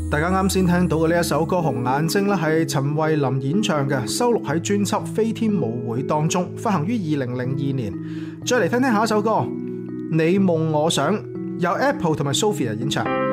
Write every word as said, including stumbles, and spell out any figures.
大家啱先聽到嘅呢一首歌《紅眼睛》咧，係陳慧琳演唱嘅，收錄喺專輯《飛天舞會》當中，發行於二零零二年。再嚟聽聽下一首歌《你夢我想》，由 Apple 同埋 Sophia 演唱。